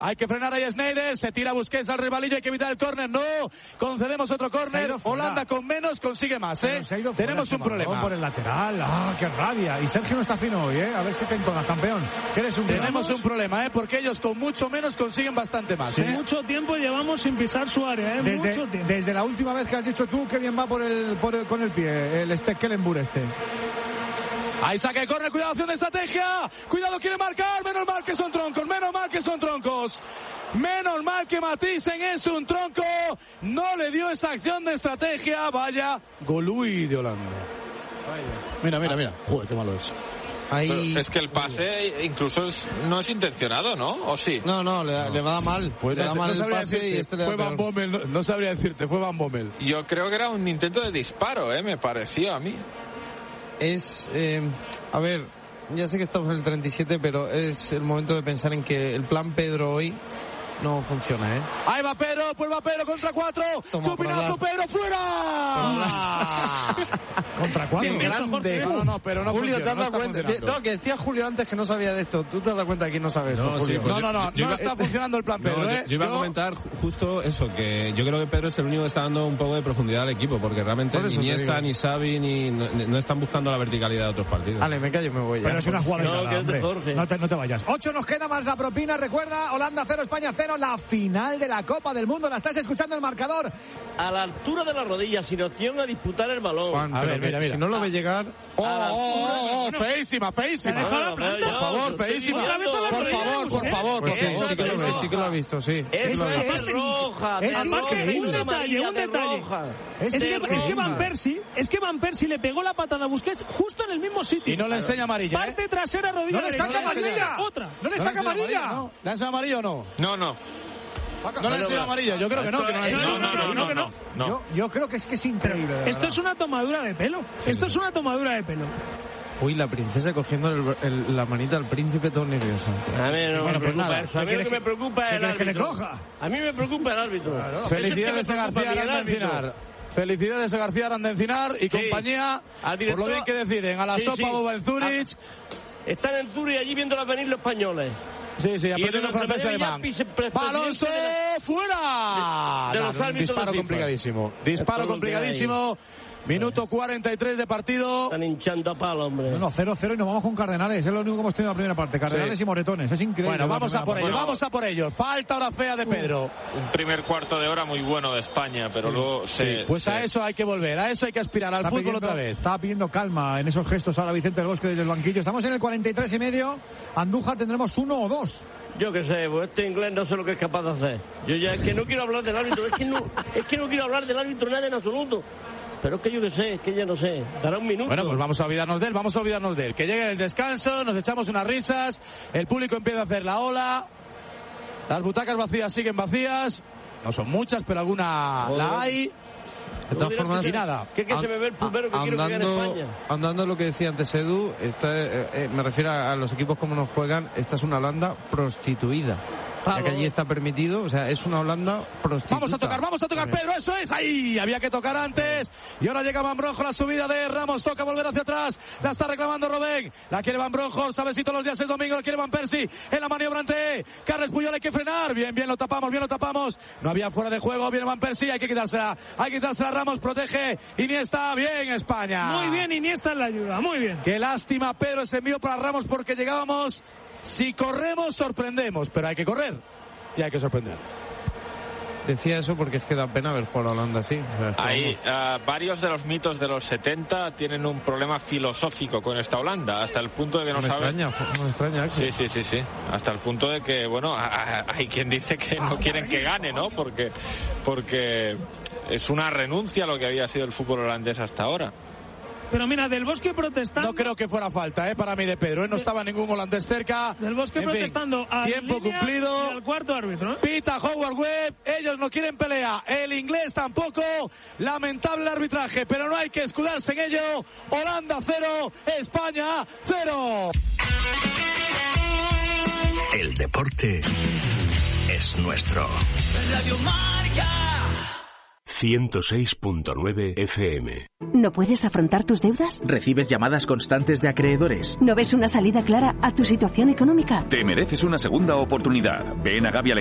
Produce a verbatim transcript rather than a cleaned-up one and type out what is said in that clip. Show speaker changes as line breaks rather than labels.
Hay que frenar ahí Sneijder, se tira Busquets al rivalillo, hay que evitar el córner, no, concedemos otro córner, Holanda con menos consigue más, ¿eh? Tenemos un problema.
Por el lateral, ah, qué rabia, y Sergio no está fino hoy, ¿eh? A ver si te entonas, campeón. ¿Eres un
Tenemos un problema, ¿eh? Porque ellos con mucho menos consiguen bastante más, ¿eh?
Sí. Mucho tiempo llevamos sin pisar su área, ¿eh?
Desde,
mucho tiempo.
Desde la última vez que has dicho tú, que bien va por el, por el, con el pie, el Stekelenburg este.
Ahí saque de córner, cuidado, acción de estrategia. Cuidado, quiere marcar. Menos mal que son troncos, menos mal que son troncos. Menos mal que Matthijsen es un tronco. No le dio esa acción de estrategia. Vaya Golui de Holanda. Mira, mira, mira. Joder, qué malo es.
Ahí... Es que el pase incluso es, no es intencionado, ¿no? ¿O sí?
No, no, le, no. le va mal.
Pues
le
no,
da
sé,
mal
no
el pase
decirte,
y este le
fue
da
Van Bommel, no, no sabría decirte, fue Van Bommel.
Yo creo que era un intento de disparo, ¿eh? Me pareció a mí.
Es, eh, a ver, ya sé que estamos en el treinta y siete, pero es el momento de pensar en que el plan Pedro hoy no funciona, ¿eh?
Ahí va Pedro, pues va Pedro contra cuatro. Chupinazo, Pedro, fuera.
¿Contra cuatro?
Grande. No, no, no, pero no
Julio,
funciona,
¿te has
no
dado cuenta? No, que decía Julio antes que no sabía de esto. ¿Tú te has dado cuenta que no sabe esto,
no,
Julio?
Sí, pues
no, no, no,
yo,
no
yo
está
iba,
funcionando el plan Pedro,
no,
¿eh?
Yo, yo iba
yo...
a comentar justo eso, que yo creo que Pedro es el único que está dando un poco de profundidad al equipo, porque realmente ni Iniesta, ni Xavi, ni no, no están buscando la verticalidad de otros partidos.
Vale, me callo y me voy ya.
Pero es una jugada
no,
de hombre. No te, no te vayas. Ocho nos queda más la propina. Recuerda, Holanda cero, España cero, la final de la Copa del Mundo. La estás escuchando el marcador.
A la altura de la rodilla, sin opción a disputar el balón.
Juan, a ver, mira, mira. Si no lo ve llegar...
Oh, oh, oh, oh, feísima, feísima.
Bueno,
por
yo,
favor,
yo,
feísima.
yo,
Por favor, por favor,
Pues
por
sí,
favor.
sí que lo ve, sí que lo ha visto, sí.
Es,
Es,
es,
es,
roja,
es
de roja,
increíble.
Un detalle, un detalle.
Roja.
Es,
Es que,
increíble.
es que Van Persie, es que Van Persie le pegó la patada a Busquets justo en el mismo sitio.
Y no le enseña amarilla, ¿eh?
Parte trasera, rodilla
¡No le
derecha.
saca amarilla!
Otra.
¡No le saca amarilla!
¿No? ¿Le han sacado amarillo o no?
No, no.
¿No le han sacado amarilla? Yo creo que no. Que no, le han
No, no, no, no, que no.
no.
Yo, yo creo que es que es increíble. de
Esto
verdad.
es una tomadura de pelo. Esto es una tomadura de pelo.
Uy, la princesa cogiendo el, el, la manita al príncipe todo nervioso.
A mí no
Bueno,
me
pues
preocupa
nada.
eso. A mí
¿Qué
lo que
quieres
me preocupa es el
¿Qué quieres que le
árbitro.
coja?
A mí me preocupa el árbitro.
Claro.
Felicidades a García Arandencinar. Felicidades a García Arandencinar y
Sí.
compañía.
Al director-
Por lo bien que deciden. A la
Sí,
sopa
sí.
boba en Zurich.
Están en Zurich allí viéndola venir los españoles.
Sí, sí,
Y
aprendiendo
de los
francés y
manera ya
alemán.
vice- pre-
Alonso,
presidente de
fuera.
de- de los
Nah,
árbitros
disparo
de FIFA.
complicadísimo. Disparo
Esto es lo que
complicadísimo. Minuto cuarenta y tres de partido.
Están hinchando a palo, hombre.
No, no, cero cero y nos vamos con Cardenales. Es lo único que hemos tenido en la primera parte. Cardenales
Sí.
y Moretones. Es increíble.
Bueno,
la
vamos a
primera
por
parte.
ellos, vamos a por ellos. Falta hora fea de Pedro.
Un primer cuarto de hora muy bueno de España, pero
Sí.
luego se...
Sí, pues
se...
a eso hay que volver, a eso hay que aspirar, al
Está
fútbol
pidiendo-
otra vez.
Estaba pidiendo calma en esos gestos ahora Vicente del Bosque desde el banquillo. Estamos en el cuarenta y tres y medio. Andújar tendremos uno o dos.
Yo qué sé, pues este inglés no sé lo que es capaz de hacer. Yo ya es que no quiero hablar del árbitro, es que no, es que no quiero hablar del árbitro nada en absoluto. Pero es que yo qué sé, es que ya no sé. Dará un minuto.
Bueno, pues vamos a olvidarnos de él, vamos a olvidarnos de él. Que llegue el descanso, nos echamos unas risas, el público empieza a hacer la ola, las butacas vacías siguen vacías, no son muchas, pero alguna
Joder.
la hay.
De todas formas,
y nada.
Que, que se me ve el primero que quiero que gane
andando,
España.
andando lo que decía antes Edu, esta, eh, eh, me refiero a, a los equipos como nos juegan, esta es una Holanda prostituida. Ya que allí está permitido, o sea, es una Holanda prostituta.
Vamos a tocar, vamos a tocar, Pedro, eso es, ahí, había que tocar antes, y ahora llega Van Bronckhorst, la subida de Ramos, toca volver hacia atrás, la está reclamando Robben, la quiere Van Bronckhorst, sabe si todos los días es domingo, la quiere Van Persie, en la maniobra ante Carles Puyol, hay que frenar, bien, bien, lo tapamos, bien, lo tapamos, no había fuera de juego, viene Van Persie, hay que quitársela, hay que quitársela, Ramos, protege, Iniesta, bien, España.
Muy bien, Iniesta en la ayuda, muy bien.
Qué lástima, Pedro, ese envío para Ramos porque llegábamos, si corremos, sorprendemos, pero hay que correr. Y hay que sorprender.
Decía eso porque es que da pena ver jugar a Holanda así. O sea, es que
Ahí,
vamos.
uh, varios de los mitos de los setenta tienen un problema filosófico con esta Holanda, hasta el punto de que no,
no me
saben...
extraña, no me extraña.
Sí, sí, sí, sí. Hasta el punto de que, bueno, a- a- hay quien dice que no quieren que gane, ¿no? Porque, porque es una renuncia a lo que había sido el fútbol holandés hasta ahora.
Pero mira, Del Bosque protestando.
No creo que fuera falta, ¿eh? Para mí de Pedro, ¿eh? No estaba ningún holandés cerca.
Del Bosque
En fin,
protestando al
tiempo
línea
cumplido.
y al cuarto árbitro, ¿eh?
Pita Howard Webb, ellos no quieren pelea, el inglés tampoco, lamentable arbitraje, pero no hay que escudarse en ello. Holanda cero, España cero.
El deporte es nuestro.
Radio Marca.
ciento seis punto nueve F M.
¿No puedes afrontar tus deudas?
¿Recibes llamadas constantes de acreedores?
¿No ves una salida clara a tu situación económica?
Te mereces una segunda oportunidad. Ven a Gavia